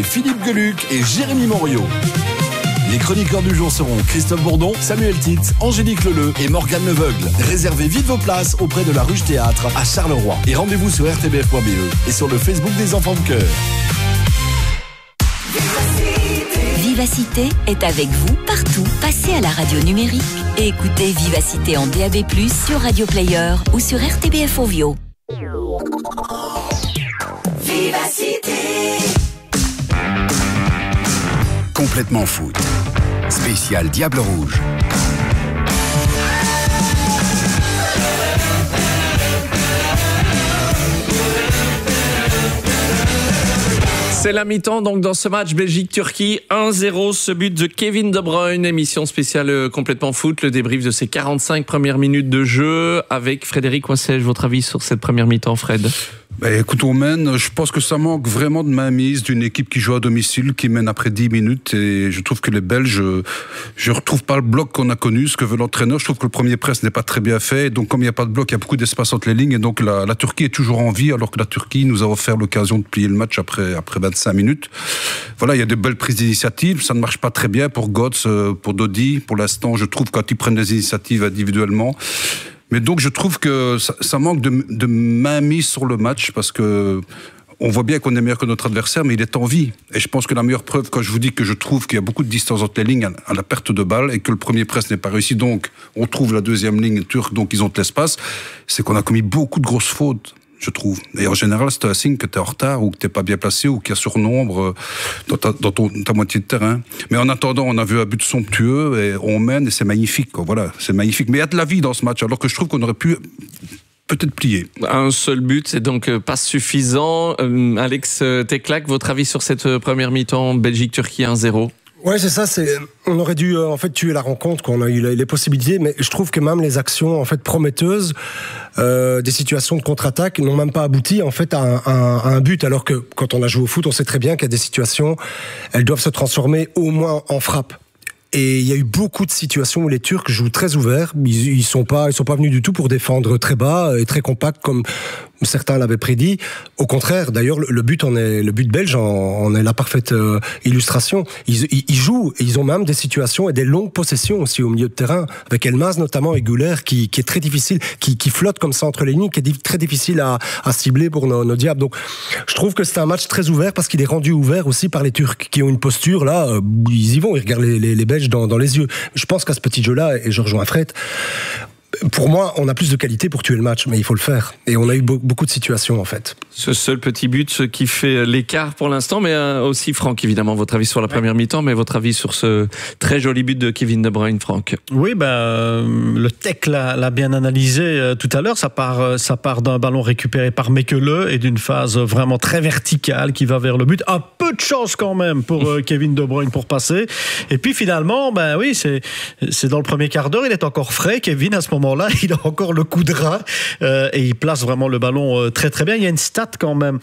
Philippe Geluc et Jérémy Morio. Les chroniqueurs du jour seront Christophe Bourdon, Samuel Titz, Angélique Leleu et Morgane Leveugle. Réservez vite vos places auprès de la Ruche Théâtre à Charleroi. Et rendez-vous sur rtbf.be et sur le Facebook des Enfants de Cœur. Vivacité est avec vous partout. Passez à la radio numérique et écoutez Vivacité en DAB+, sur Radio Player ou sur RTBF Ovio. Vivacité. Complètement foot. Spécial Diable Rouge. C'est la mi-temps donc dans ce match Belgique-Turquie, 1-0, ce but de Kevin De Bruyne, émission spéciale complètement foot, le débrief de ces 45 premières minutes de jeu avec Frédéric Coinsège. Votre avis sur cette première mi-temps, Fred ? Écoute, on mène, je pense que ça manque vraiment de mainmise d'une équipe qui joue à domicile, qui mène après 10 minutes, et je trouve que les Belges, je retrouve pas le bloc qu'on a connu, ce que veut l'entraîneur. Je trouve que le premier press n'est pas très bien fait, et donc comme il n'y a pas de bloc, il y a beaucoup d'espace entre les lignes, et donc la Turquie est toujours en vie, alors que la Turquie nous a offert l'occasion de plier le match après 25 minutes. Voilà, il y a de belles prises d'initiative, ça ne marche pas très bien pour Götze, pour Dodi, pour l'instant, je trouve, quand ils prennent des initiatives individuellement. Mais donc je trouve que ça manque de mainmise sur le match, parce que on voit bien qu'on est meilleur que notre adversaire, mais il est en vie. Et je pense que la meilleure preuve, quand je vous dis que je trouve qu'il y a beaucoup de distance entre les lignes à la perte de balle et que le premier press n'est pas réussi, donc on trouve la deuxième ligne turque, donc ils ont de l'espace, c'est qu'on a commis beaucoup de grosses fautes, je trouve. Et en général, c'est un signe que tu es en retard ou que tu n'es pas bien placé ou qu'il y a surnombre dans ta moitié de terrain. Mais en attendant, on a vu un but somptueux et on mène et c'est magnifique, quoi. Voilà, c'est magnifique. Mais il y a de la vie dans ce match, alors que je trouve qu'on aurait pu peut-être plier. Un seul but, c'est donc pas suffisant. Alex Teclac, votre avis sur cette première mi-temps Belgique-Turquie 1-0 ? Ouais, c'est ça. On aurait dû en fait tuer la rencontre, qu'on a eu les possibilités, mais je trouve que même les actions en fait prometteuses, des situations de contre-attaque n'ont même pas abouti en fait à un but. Alors que quand on a joué au foot, on sait très bien qu'il y a des situations, elles doivent se transformer au moins en frappe. Et il y a eu beaucoup de situations où les Turcs jouent très ouverts. Ils sont pas venus du tout pour défendre très bas et très compact comme certains l'avaient prédit. Au contraire, d'ailleurs, le but belge en est la parfaite illustration. Ils jouent, et ils ont même des situations et des longues possessions aussi au milieu de terrain, avec Elmas notamment et Güler, qui est très difficile, qui flotte comme ça entre les lignes, qui est très difficile à cibler pour nos diables. Donc, je trouve que c'est un match très ouvert parce qu'il est rendu ouvert aussi par les Turcs, qui ont une posture là, ils y vont, ils regardent les Belges dans les yeux. Je pense qu'à ce petit jeu-là, et je rejoins Fred, pour moi, on a plus de qualité pour tuer le match, mais il faut le faire. Et on a eu beaucoup de situations, en fait. Ce seul petit but, ce qui fait l'écart pour l'instant, mais aussi, Franck, évidemment, votre avis sur la première mi-temps, mais votre avis sur ce très joli but de Kevin De Bruyne, Franck. Oui, le Tech l'a bien analysé tout à l'heure. Ça part d'un ballon récupéré par Mekele et d'une phase vraiment très verticale qui va vers le but. Un peu de chance quand même pour Kevin De Bruyne pour passer. Et puis finalement, oui, c'est dans le premier quart d'heure, il est encore frais, Kevin, à ce moment-là, il a encore le coup de rat et il place vraiment le ballon très très bien. Il y a une stat quand même.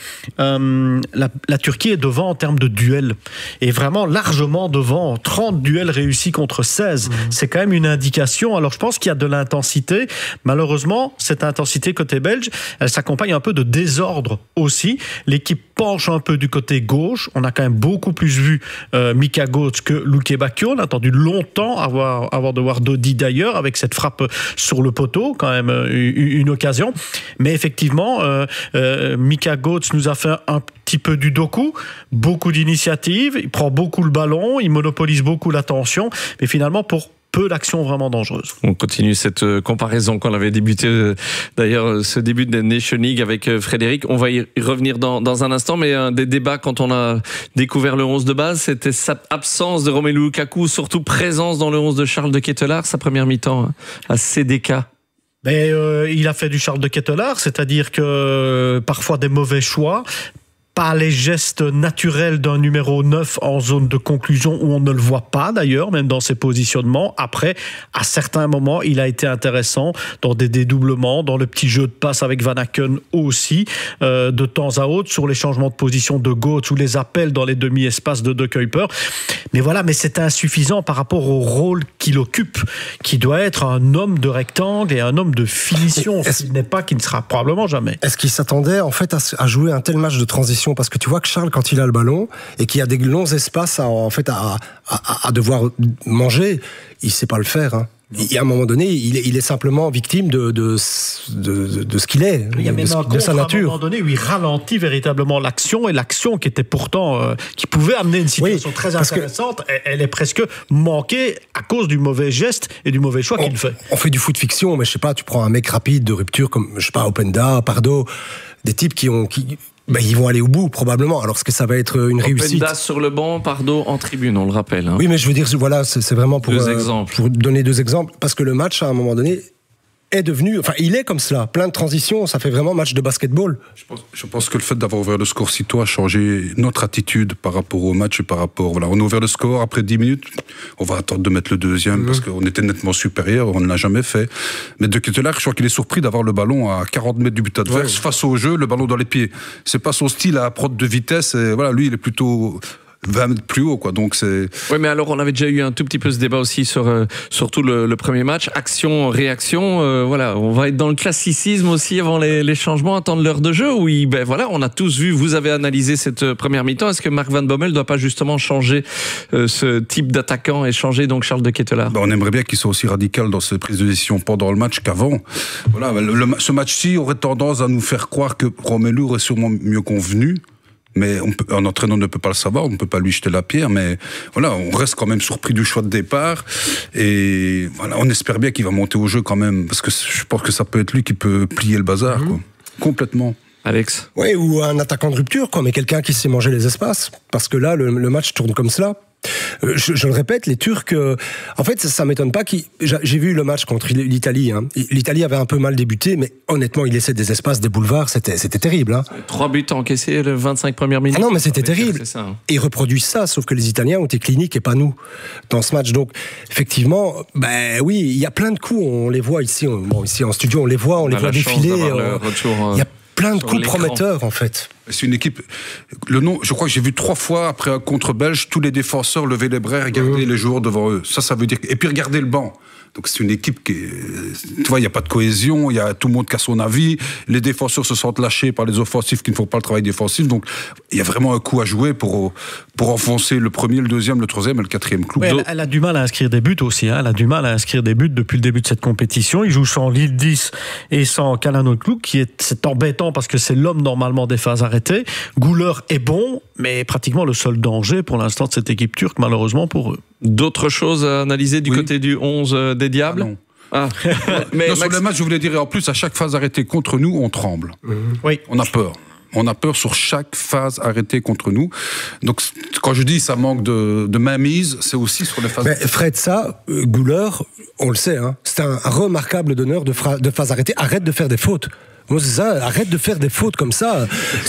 La Turquie est devant en termes de duels et vraiment largement devant. 30 duels réussis contre 16. C'est quand même une indication. Alors je pense qu'il y a de l'intensité. Malheureusement, cette intensité côté belge, elle s'accompagne un peu de désordre aussi. L'équipe penche un peu du côté gauche. On a quand même beaucoup plus vu Mika Götze que Luke Bacchio. On a attendu longtemps avant de voir Dodi d'ailleurs avec cette frappe sur le poteau, quand même une occasion. Mais effectivement, Mika Götze nous a fait un petit peu du doku, beaucoup d'initiatives, il prend beaucoup le ballon, il monopolise beaucoup l'attention, mais finalement pour peu d'actions vraiment dangereuses. On continue cette comparaison qu'on avait débuté, d'ailleurs, ce début de Nation League avec Frédéric. On va y revenir dans un instant, mais un des débats quand on a découvert le 11 de base, c'était sa absence de Romelu Lukaku, surtout présence dans le 11 de Charles de Ketelaere, sa première mi-temps à CDK. Il a fait du Charles de Ketelaere, c'est-à-dire que parfois des mauvais choix, pas les gestes naturels d'un numéro 9 en zone de conclusion où on ne le voit pas d'ailleurs, même dans ses positionnements. Après, à certains moments, il a été intéressant dans des dédoublements, dans le petit jeu de passe avec Van Aken aussi, de temps à autre, sur les changements de position de Götze ou les appels dans les demi-espaces de Kuiper. Mais voilà, mais c'est insuffisant par rapport au rôle qu'il occupe, qui doit être un homme de rectangle et un homme de finition, qui ne sera probablement jamais. Est-ce qu'il s'attendait en fait à jouer un tel match de transition attention, parce que tu vois que Charles, quand il a le ballon et qu'il y a des longs espaces à devoir manger, il sait pas le faire. Hein. Et à un moment donné, il est simplement victime de ce qu'il est, il y a même de sa nature. À un moment donné où il ralentit véritablement l'action, et l'action qui était pourtant qui pouvait amener une situation très intéressante, elle est presque manquée à cause du mauvais geste et du mauvais choix qu'il fait. On fait du foot fiction, mais je sais pas, tu prends un mec rapide de rupture comme, je sais pas, Openda, Pardo, des types qui ils vont aller au bout, probablement. Alors, est-ce que ça va être une réussite? Openda sur le banc, Pardo en tribune, on le rappelle. Hein. Oui, mais je veux dire, voilà, c'est vraiment pour donner 2 exemples. Parce que le match, à un moment donné, est devenu... Enfin, il est comme cela. Plein de transitions, ça fait vraiment match de basketball. Je pense que le fait d'avoir ouvert le score si tôt a changé notre attitude par rapport au match et par rapport... Voilà, on a ouvert le score, après 10 minutes, on va attendre de mettre le deuxième parce qu'on était nettement supérieur, on ne l'a jamais fait. Mais de Ketelaere, je crois qu'il est surpris d'avoir le ballon à 40 mètres du but adverse, face au jeu, le ballon dans les pieds. C'est pas son style à prod de vitesse, et voilà, lui, il est plutôt... 20 mètres plus haut, quoi. Donc c'est... Oui, mais alors on avait déjà eu un tout petit peu ce débat aussi sur tout le premier match. Action, réaction, voilà. On va être dans le classicisme aussi avant les changements, attendre l'heure de jeu. Oui, ben voilà, on a tous vu, vous avez analysé cette première mi-temps. Est-ce que Mark Van Bommel ne doit pas justement changer ce type d'attaquant et changer donc Charles de Ketelaere? On aimerait bien qu'il soit aussi radical dans ses prises de décision pendant le match qu'avant. Voilà, ce match-ci aurait tendance à nous faire croire que Romelu aurait sûrement mieux convenu. Mais un entraîneur ne peut pas le savoir, on ne peut pas lui jeter la pierre, mais voilà, on reste quand même surpris du choix de départ, et voilà, on espère bien qu'il va monter au jeu quand même, parce que je pense que ça peut être lui qui peut plier le bazar, quoi. Complètement. Alex? Oui, ou un attaquant de rupture, quoi, mais quelqu'un qui sait manger les espaces, parce que là, le match tourne comme cela. Je le répète, les Turcs, en fait, ça m'étonne pas j'ai vu le match contre l'Italie. Hein. L'Italie avait un peu mal débuté, mais honnêtement, il laissait des espaces, des boulevards, c'était terrible. Hein. 3 buts encaissés les 25 premières minutes. Ah non, mais c'était terrible. Ça, hein. Et ils reproduisent ça, sauf que les Italiens ont été cliniques et pas nous dans ce match. Donc, effectivement, oui, il y a plein de coups. On les voit ici, ici en studio, on les voit défiler. Il y a plein de coups prometteurs, en fait. C'est une équipe. Le nom, je crois que j'ai vu 3 fois après un contre belge, tous les défenseurs lever les bras, regarder les joueurs devant eux. Ça veut dire. Et puis regarder le banc. Donc c'est une équipe qui, tu vois, il n'y a pas de cohésion, il y a tout le monde qui a son avis. Les défenseurs se sentent lâchés par les offensifs qui ne font pas le travail défensif. Donc il y a vraiment un coup à jouer pour enfoncer le premier, le deuxième, le troisième et le quatrième clou. Ouais, elle a du mal à inscrire des buts aussi. Hein. Elle a du mal à inscrire des buts depuis le début de cette compétition. Il joue sans Lille 10 et sans Calhanoglu, c'est embêtant parce que c'est l'homme normalement des phases arrêtées. Güler est bon, mais pratiquement le seul danger pour l'instant de cette équipe turque, malheureusement pour eux. D'autres choses à analyser du côté du 11 des Diables? Non. Ah. Mais sur le match, je voulais dire, en plus, à chaque phase arrêtée contre nous, on tremble. Oui. On a peur. On a peur sur chaque phase arrêtée contre nous. Donc, quand je dis ça manque de mainmise, c'est aussi sur les phases. Mais Fred, Güler, on le sait, hein, c'est un remarquable donneur de phase arrêtée. Arrête de faire des fautes. Moi, c'est ça, arrête de faire des fautes comme ça.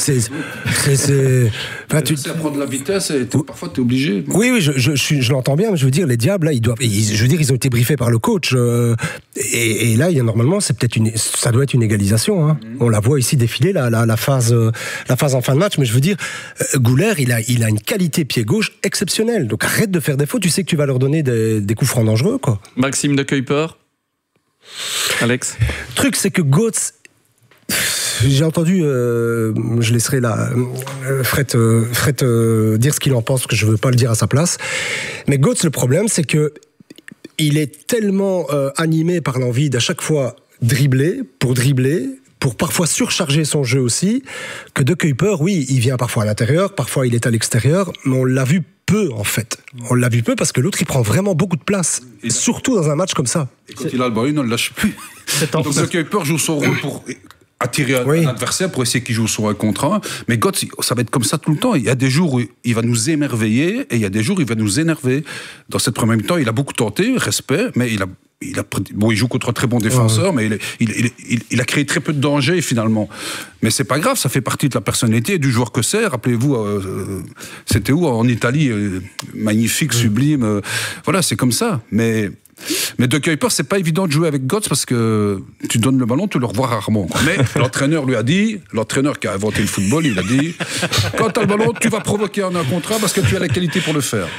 Enfin, tu sais prendre la vitesse et parfois tu es obligé. Oui, je l'entends bien, mais je veux dire, les Diables, là, ils ont été briefés par le coach. Et là, normalement, ça doit être une égalisation. Hein. On la voit ici défiler, la phase en fin de match. Mais je veux dire, Güler, il a une qualité pied gauche exceptionnelle. Donc arrête de faire des fautes. Tu sais que tu vas leur donner des coups francs dangereux, quoi. Maxime de Kuyper. Alex. Le truc, c'est que Götze, j'ai entendu, je laisserai Fred dire ce qu'il en pense, parce que je ne veux pas le dire à sa place. Mais Götze, le problème, c'est que il est tellement animé par l'envie d'à chaque fois dribbler, pour parfois surcharger son jeu aussi, que de Kuyper, oui, il vient parfois à l'intérieur, parfois il est à l'extérieur, mais on l'a vu peu, en fait. On l'a vu peu parce que l'autre, il prend vraiment beaucoup de place, et surtout dans un match comme ça. Et quand il a le ballon, il ne le lâche plus. Donc de Kuyper joue son rôle pour attirer un adversaire, pour essayer qu'il joue sur un contre un. Mais Götze, ça va être comme ça tout le temps. Il y a des jours où il va nous émerveiller et il y a des jours où il va nous énerver. Dans cette première mi-temps, il a beaucoup tenté, respect, mais il joue contre un très bon défenseur, mais il a créé très peu de danger finalement. Mais c'est pas grave, ça fait partie de la personnalité du joueur que c'est. Rappelez-vous, c'était où en Italie, magnifique, sublime. Voilà, c'est comme ça. Mais de Kuyper, c'est pas évident de jouer avec Götze parce que tu donnes le ballon, tu le revois rarement. Mais l'entraîneur qui a inventé le football, il a dit quand tu as le ballon, tu vas provoquer un contre-un parce que tu as la qualité pour le faire.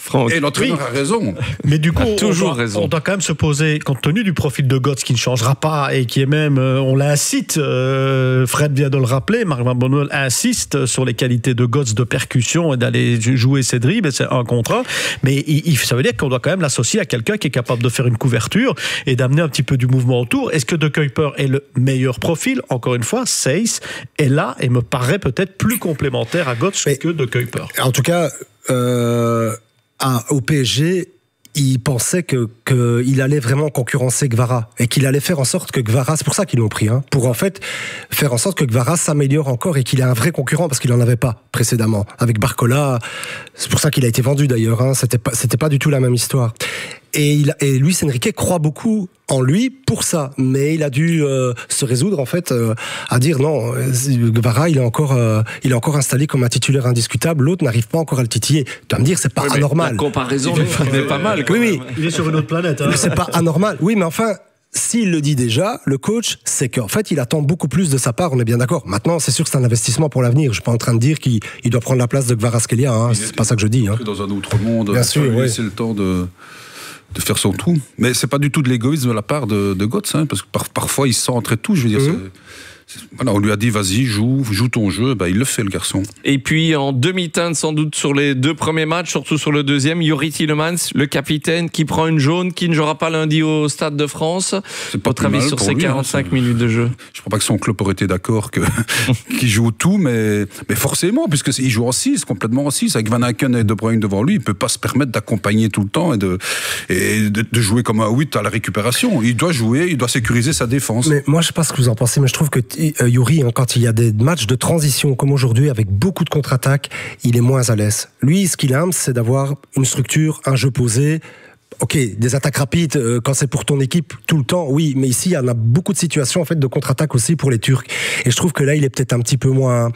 Franck. Et l'entraîneur a raison. Mais du coup, raison. On doit quand même se poser, compte tenu du profil de Götze qui ne changera pas et qui est même, on l'incite, Fred vient de le rappeler, Marc Van Bommel insiste sur les qualités de Götze de percussion et d'aller jouer ses dribbles, c'est un contre un. Mais ça veut dire qu'on doit quand même l'associer à quelqu'un qui est capable de faire une couverture et d'amener un petit peu du mouvement autour. Est-ce que De Kuyper est le meilleur profil? Encore une fois, Seyss est là et me paraît peut-être plus complémentaire à Götze que De Kuyper. En tout cas, au PSG, il pensait qu'il allait vraiment concurrencer Guevara et qu'il allait faire en sorte que Guevara, c'est pour ça qu'ils l'ont pris, pour en fait faire en sorte que Guevara s'améliore encore et qu'il ait un vrai concurrent parce qu'il en avait pas précédemment. Avec Barcola, c'est pour ça qu'il a été vendu d'ailleurs, c'était pas du tout la même histoire. Et Luis Enrique croit beaucoup en lui pour ça, mais il a dû se résoudre en fait à dire non, Guevara il est encore installé comme un titulaire indiscutable, l'autre n'arrive pas encore à le titiller. Tu vas me dire c'est pas anormal. La comparaison est pas mal. Oui. Il est sur une autre planète. C'est pas anormal. Oui, mais enfin. S'il le dit déjà, le coach, c'est qu'en fait, il attend beaucoup plus de sa part, on est bien d'accord. Maintenant, c'est sûr que c'est un investissement pour l'avenir. Je suis pas en train de dire qu'il doit prendre la place de Kvaratskhelia, c'est pas ça que je dis. Dans un autre monde, bien sûr, oui. C'est le temps de faire son trou. Mais c'est pas du tout de l'égoïsme de la part de Götze, parce que parfois il se sent entrer tout, je veux dire. Voilà, on lui a dit vas-y, joue ton jeu, il le fait le garçon. Et puis en demi-teinte sans doute sur les 2 premiers matchs, surtout sur le deuxième, Youri Tielemans, le capitaine qui prend une jaune, qui ne jouera pas lundi au Stade de France. C'est pas votre avis sur ces 45 minutes de jeu? Je crois pas que son club aurait été d'accord qu'il joue tout, mais forcément, puisqu'il joue en 6, complètement en 6, avec Van Aken et De Bruyne devant lui, il peut pas se permettre d'accompagner tout le temps et de jouer comme un 8 à la récupération. Il doit jouer, il doit sécuriser sa défense. Mais moi je sais pas ce que vous en pensez, mais je trouve que Youri, quand il y a des matchs de transition comme aujourd'hui avec beaucoup de contre-attaques, il est moins à l'aise. Lui, ce qu'il aime, c'est d'avoir une structure, un jeu posé. Ok, des attaques rapides quand c'est pour ton équipe tout le temps, oui, mais ici il y en a beaucoup de situations en fait de contre-attaque aussi pour les Turcs. Et je trouve que là il est peut-être un petit peu moins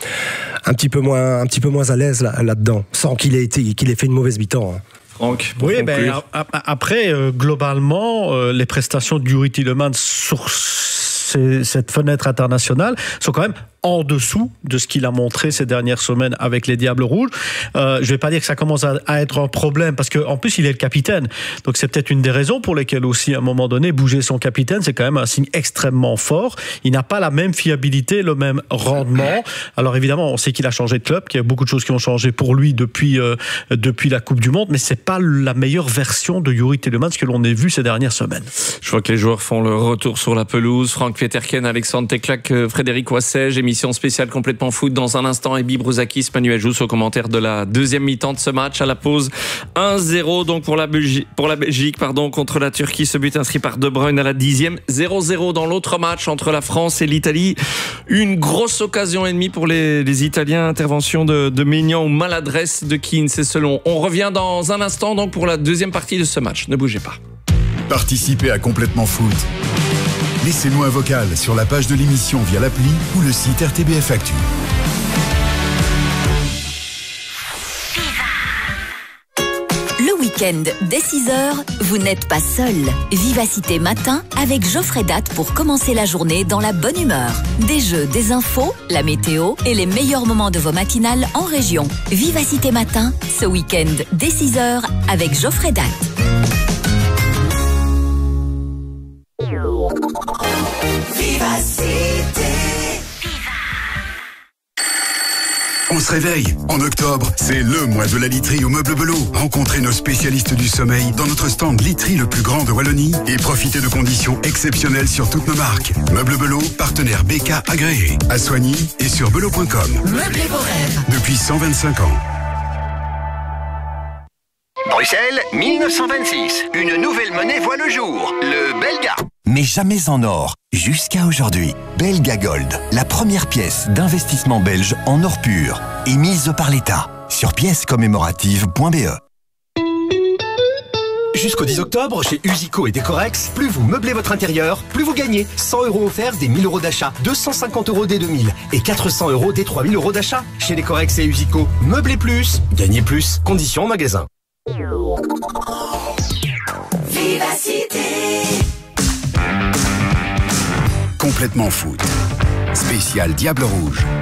à l'aise là-dedans, sans qu'il ait fait une mauvaise mi-temps. Franck, oui, après globalement les prestations de Youri Tielemans sur cette fenêtre internationale sont quand même en dessous de ce qu'il a montré ces dernières semaines avec les Diables Rouges. Je vais pas dire que ça commence à être un problème parce qu'en plus il est le capitaine. Donc c'est peut-être une des raisons pour lesquelles aussi à un moment donné bouger son capitaine, c'est quand même un signe extrêmement fort. Il n'a pas la même fiabilité, le même rendement. Alors évidemment, on sait qu'il a changé de club, qu'il y a beaucoup de choses qui ont changé pour lui depuis la Coupe du Monde, mais c'est pas la meilleure version de Youri Tielemans que l'on ait vu ces dernières semaines. Je vois que les joueurs font le retour sur la pelouse. Franck Peterken, Alexandre Teklak, Frédéric Wassège, émission spéciale complètement foot dans un instant. Ebi Brouzakis, Manuel Jousse au commentaire de la deuxième mi-temps de ce match à la pause. 1-0 donc pour la Belgique contre la Turquie. Ce but inscrit par De Bruyne à la 10e. 0-0 dans l'autre match entre la France et l'Italie. Une grosse occasion et demie pour les Italiens. Intervention de Maignan ou maladresse de Keane, c'est selon. On revient dans un instant donc pour la deuxième partie de ce match. Ne bougez pas. Participez à Complètement Foot. Laissez-nous un vocal sur la page de l'émission via l'appli ou le site RTBF Actu. Le week-end, dès 6h, vous n'êtes pas seul. Vivacité Matin avec Geoffrey Date pour commencer la journée dans la bonne humeur. Des jeux, des infos, la météo et les meilleurs moments de vos matinales en région. Vivacité Matin, ce week-end, dès 6h avec Geoffrey Date. On se réveille. En octobre, c'est le mois de la literie au Meuble Belot. Rencontrez nos spécialistes du sommeil dans notre stand literie le plus grand de Wallonie et profitez de conditions exceptionnelles sur toutes nos marques. Meuble Belot, partenaire BK agréé. À Soigny et sur belot.com. Meublez vos rêves. Depuis 125 ans. Bruxelles, 1926. Une nouvelle monnaie voit le jour, le Belga. Mais jamais en or, jusqu'à aujourd'hui. Belga Gold, la première pièce d'investissement belge en or pur, émise par l'État. Sur piècescommémoratives.be. Jusqu'au 10 octobre, chez Usico et Décorex, plus vous meublez votre intérieur, plus vous gagnez. 100 € offerts des 1000 € d'achat, 250 € des 2000 et 400 € des 3000 € d'achat. Chez Décorex et Usico, meublez plus, gagnez plus. Conditions en magasin. Vivacité. Complètement Foot. Spécial Diable Rouge.